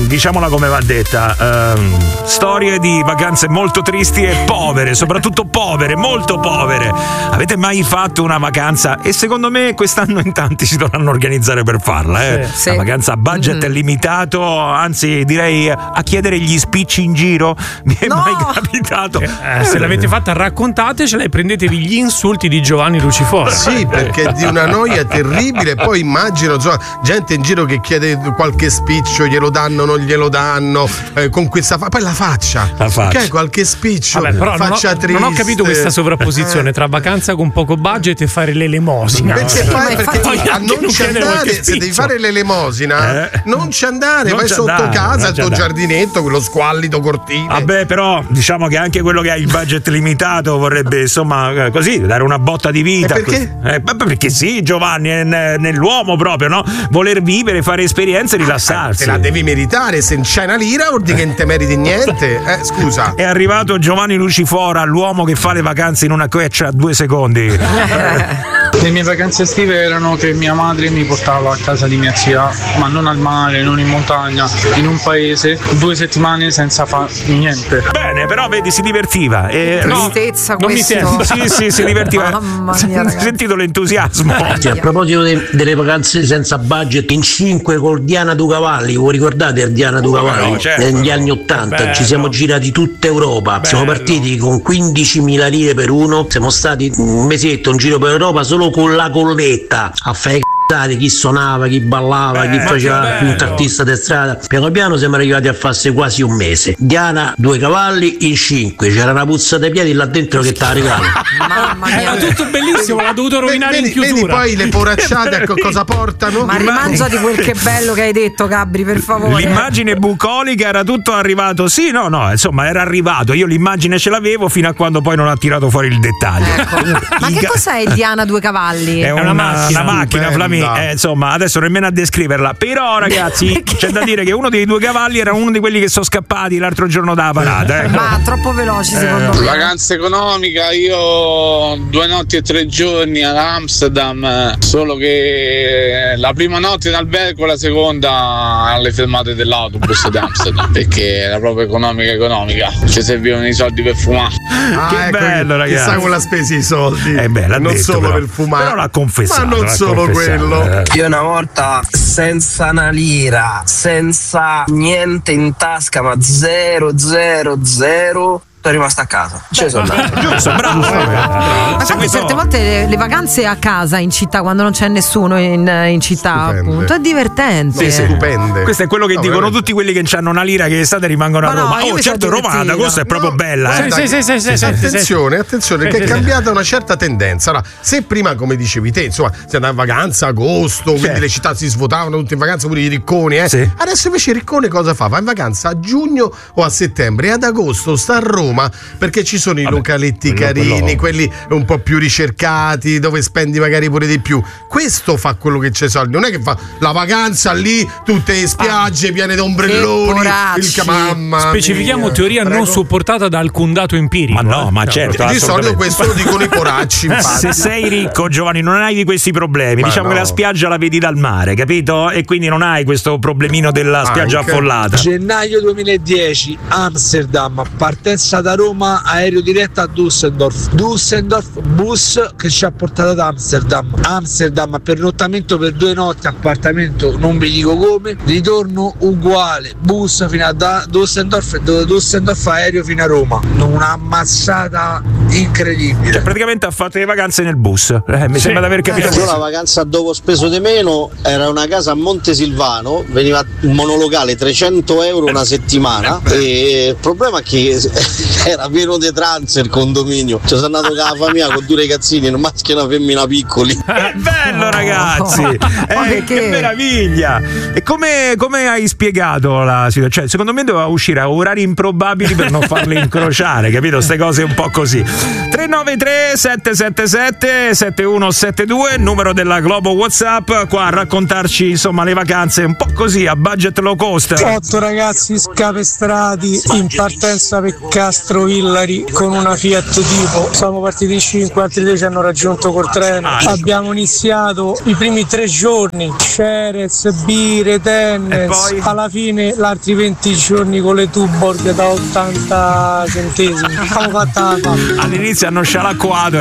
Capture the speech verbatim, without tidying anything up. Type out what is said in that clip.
diciamola come va detta, ehm, storie di vacanze molto tristi e povere, soprattutto povere, molto povere. Avete mai fatto una vacanza? E secondo me quest'anno in tanti si dovranno organizzare per farla, eh? Sì, sì. Una vacanza a budget mm. limitato, anzi direi a chiedere gli spicci in giro. Mi è No! mai capitato? Eh, se l'avete fatta raccontatecela e prendetevi gli insulti di Giovanni Lucifora. Sì, perché è di una noia terribile. Poi immagino, insomma, gente in giro che chiede qualche spiccio, glielo danno, non glielo danno, eh, con questa fa- poi la faccia, La faccia. che qualche spiccio, Vabbè, però non ho, faccia triste. non ho capito questa sovrapposizione tra vacanza con poco budget e fare l'elemosina. Perché, Sì, fai, ma perché infatti a anche non non ci chiedere andare, qualche se devi spiccio. fare l'elemosina, Eh. non ci andare, Non vai ci sotto andare, casa, non al ci tuo andare. giardinetto, quello squallido cortile. Vabbè, però diciamo che anche quello che ha il budget limitato vorrebbe, insomma, eh, così dare una botta di vita. E perché? Eh, beh, perché sì, Giovanni, è n- nell'uomo proprio, no? Voler vivere, fare esperienze e rilassarsi. Te la devi meritare, se non c'hai una lira vuol dire che non te meriti niente. Eh, scusa. È arrivato Giovanni Lucifora, l'uomo che fa le vacanze in una queccia a due secondi. Le mie vacanze estive erano che mia madre mi portava a casa di mia zia, ma non al mare, non in montagna, in un paese, due settimane senza fare niente. Bene, però vedi, si divertiva. E Tristezza non mi questo. sento. Sì, sì, si divertiva. Mamma Hai mia, ragazzi. sentito l'entusiasmo? Sì, a proposito de- delle vacanze senza budget, in cinque col Diana Ducavalli, voi ricordate il Diana Ducavalli? no, certo. Negli anni ottanta Bello. ci siamo girati tutta Europa, siamo partiti con quindicimila lire per uno, siamo stati un mesetto in giro per Europa solo con la colletta a fare chi suonava, chi ballava, chi Bello, faceva bello. un artista di strada. Piano piano siamo arrivati a farsi quasi un mese. Diana, due cavalli in cinque, c'era una puzza dei piedi là dentro che te la regalo. Mamma mia. Era tutto bellissimo, l'ha dovuto rovinare vedi, in chiusura. vedi poi le poracciate a co- cosa portano? Ma rimangia di quel che bello che hai detto, Gabri, per favore. L'immagine bucolica era tutto arrivato. Sì, no, no, insomma, era arrivato. Io l'immagine ce l'avevo fino a quando poi non ha tirato fuori il dettaglio. Ecco. Ma I che ca- cos'è il Diana Due Cavalli? È una, una macchina. una macchina, Stupenda. Flami. Eh, insomma, adesso nemmeno a descriverla. Però, ragazzi, Perché? c'è da dire che uno dei due cavalli era uno di quelli che sono scappati l'altro giorno dalla parata. Ecco. Ma troppo veloci secondo me. Vacanza economica, io due notti e tre giorni ad Amsterdam, solo che la prima notte in albergo, la seconda alle fermate dell'autobus di Amsterdam, perché era proprio economica economica, ci servivano i soldi per fumare. Ah, Che ecco, bello, ragazzi. Chissà come l'ha spesi i soldi. Eh beh, l'ha non detto, solo però. per fumare. Però l'ha confessato, Ma non l'ha solo confessato, quello. eh. Io una volta senza una lira, senza niente in tasca, ma zero zero zero, sono rimasto a casa. Ci sono andato. Giusto, bravo. Ma infatti certe volte le, le vacanze a casa in città, quando non c'è nessuno in, in città, Stupende. appunto, è divertente. Sì, sì, stupende. Questo è quello che No, dicono veramente. tutti quelli che hanno una lira che estate rimangono Ma a no, Roma. io Oh, mi certo, sono Roma ad divertita. agosto è proprio No, bella. eh. guarda Sì, sì, sì, sì, sì, attenzione, attenzione, Sì, che sì, è sì. cambiata una certa tendenza. Allora, se prima, come dicevi te, insomma, si andava in vacanza a agosto, quindi Sì. le città si svuotavano tutte in vacanza, pure i ricconi, eh. Sì. Adesso invece il riccone cosa fa? Va in vacanza a giugno o a settembre e ad agosto sta a Roma perché ci sono i Vabbè, localetti quello- carini, quello- quelli un po' più ricercati, dove spendi magari pure di più. Questo fa quello che c'è soldi, non è che fa la vacanza lì, tutte le spiagge piene di ombrelloni, Che poracci. il ca- mamma Specifichiamo mia. teoria non Prego. supportata da alcun dato empirico. Ma no, eh. ma certo. Di solito assolutamente. questo lo dicono i poracci, infatti. Se sei ricco, Giovanni, non hai di questi problemi. Ma diciamo no. che la spiaggia la vedi dal mare, capito? E quindi non hai questo problemino della spiaggia Anche. affollata. Gennaio duemiladieci, Amsterdam, partenza da Roma, aereo diretto a Düsseldorf. Düsseldorf, bus che ci ha portato ad Amsterdam. Amsterdam, pernottamento per due notti, appartamento non vi dico come, ritorno uguale, bus fino a da- Düsseldorf e da Düsseldorf aereo fino a Roma. Una ammazzata incredibile. Cioè, praticamente ha fatto le vacanze nel bus. Eh, mi Sì. sembra di aver capito. Io la vacanza dove ho speso di meno era una casa a Montesilvano, veniva un monolocale trecento euro una settimana e il problema è che era pieno di trans il condominio, ci sono andato con la famiglia con due ragazzini, un maschio e una femmina piccoli. È bello, ragazzi! Ma Eh, perché? che meraviglia! E come, come hai spiegato la situazione? Cioè, secondo me doveva uscire a orari improbabili per non farli incrociare, capito? Ste cose un po' così. tre nove tre sette sette sette sette uno sette due, numero della Globo WhatsApp, qua a raccontarci insomma le vacanze un po' così a budget low cost. Otto ragazzi scapestrati in partenza per Castrovillari con una Fiat Tipo. Siamo partiti in cinque, altri tre ci hanno raggiunto col treno. Ah, ecco. Abbiamo iniziato i primi tre giorni, Cerez, birre, tennis. Alla fine, gli altri venti giorni con le Tuborg da ottanta centesimi. Abbiamo fatta la fatta. All'inizio hanno scialacquato